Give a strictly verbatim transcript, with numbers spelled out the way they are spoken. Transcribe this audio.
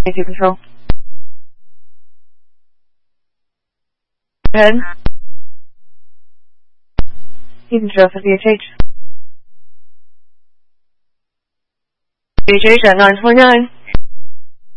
A two control. Go ahead. You can show us at V H H. V H H at nine twenty-nine.